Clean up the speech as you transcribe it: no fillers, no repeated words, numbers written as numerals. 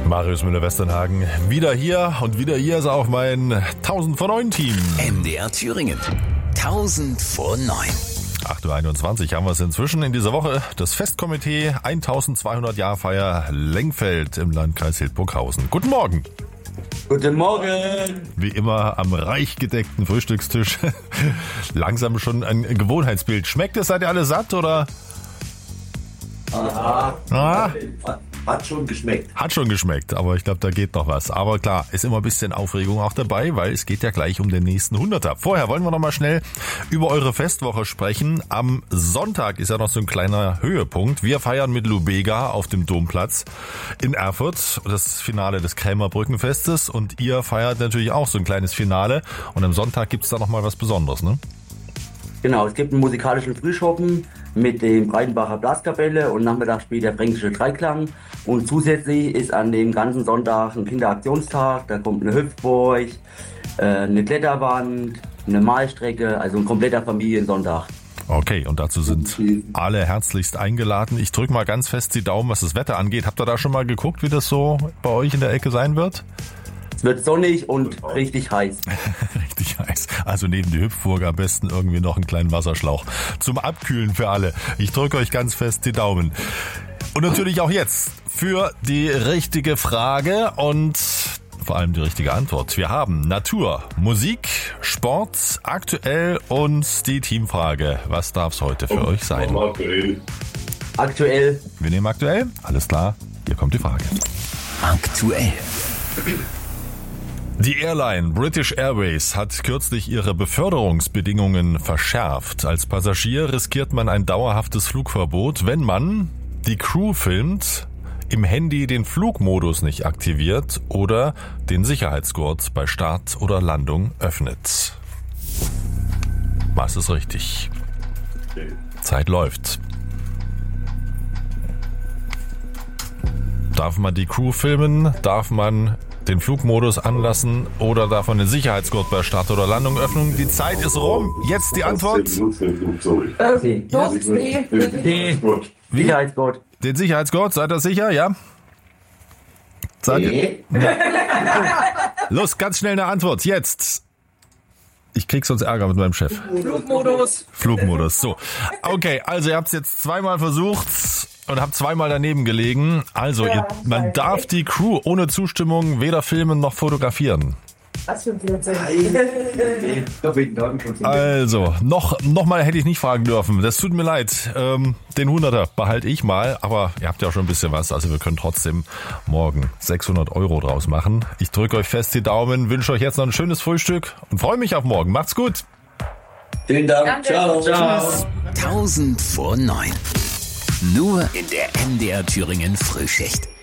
Marius Müller-Westernhagen wieder hier und wieder hier ist auch mein 1000 vor 9 Team. MDR Thüringen. 1000 vor 9. 8.21 Uhr haben wir es inzwischen in dieser Woche. Das Festkomitee 1200-Jahr-Feier Lengfeld im Landkreis Hildburghausen. Guten Morgen. Guten Morgen. Wie immer am reich gedeckten Frühstückstisch. Langsam schon ein Gewohnheitsbild. Schmeckt es? Seid ihr alle satt oder? Ja, hat schon geschmeckt. Hat schon geschmeckt, aber ich glaube, da geht noch was. Aber klar, ist immer ein bisschen Aufregung auch dabei, weil es geht ja gleich um den nächsten 100er. Vorher wollen wir noch mal schnell über eure Festwoche sprechen. Am Sonntag ist ja noch so ein kleiner Höhepunkt. Wir feiern mit Lubega auf dem Domplatz in Erfurt das Finale des Krämerbrückenfestes und ihr feiert natürlich auch so ein kleines Finale. Und am Sonntag gibt's da noch mal was Besonderes, ne? Genau, es gibt einen musikalischen Frühschoppen mit dem Breitenbacher Blaskapelle und nachmittags spielt der Fränkische Dreiklang. Und zusätzlich ist an dem ganzen Sonntag ein Kinderaktionstag. Da kommt eine Hüpfburg, eine Kletterwand, eine Malstrecke, also ein kompletter Familiensonntag. Okay, und dazu sind alle herzlichst eingeladen. Ich drücke mal ganz fest die Daumen, was das Wetter angeht. Habt ihr da schon mal geguckt, wie das so bei euch in der Ecke sein wird? Es wird sonnig und richtig heiß. Richtig heiß. Also neben die Hüpfburg am besten irgendwie noch einen kleinen Wasserschlauch zum Abkühlen für alle. Ich drücke euch ganz fest die Daumen. Und natürlich auch jetzt für die richtige Frage und vor allem die richtige Antwort. Wir haben Natur, Musik, Sport, aktuell und die Teamfrage. Was darf es heute für euch sein? Aktuell. Wir nehmen aktuell. Alles klar. Hier kommt die Frage. Aktuell. Die Airline British Airways hat kürzlich ihre Beförderungsbedingungen verschärft. Als Passagier riskiert man ein dauerhaftes Flugverbot, wenn man die Crew filmt, im Handy den Flugmodus nicht aktiviert oder den Sicherheitsgurt bei Start oder Landung öffnet. Was ist richtig? Zeit läuft. Darf man die Crew filmen? Darf man den Flugmodus anlassen oder darf man den Sicherheitsgurt bei Start oder Landung öffnen? Die Zeit ist rum. Jetzt die Antwort. Sicherheitsgurt. Den Sicherheitsgurt, seid ihr sicher? Ja? Seid ihr? Los, ganz schnell eine Antwort. Jetzt. Ich krieg sonst Ärger mit meinem Chef. Flugmodus. So. Okay, also ihr habt es jetzt zweimal versucht und habt zweimal daneben gelegen. Also, man darf die Crew ohne Zustimmung weder filmen noch fotografieren. Was für ein Blödsinn. Also, noch mal hätte ich nicht fragen dürfen. Das tut mir leid. Den 100er behalte ich mal, aber ihr habt ja auch schon ein bisschen was. Also wir können trotzdem morgen 600 € draus machen. Ich drücke euch fest die Daumen, wünsche euch jetzt noch ein schönes Frühstück und freue mich auf morgen. Macht's gut. Vielen Dank. Danke. Ciao. Tschüss. 1000 vor 9. Nur in der MDR Thüringen Frühschicht.